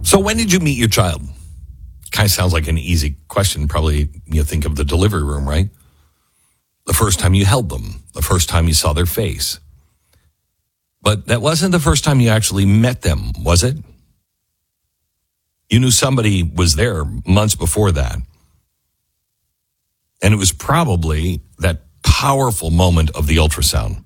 So when did you meet your child? Kind of sounds like an easy question. Probably you think of the delivery room, right? The first time you held them, the first time you saw their face. But that wasn't the first time you actually met them, was it? You knew somebody was there months before that. And it was probably that powerful moment of the ultrasound.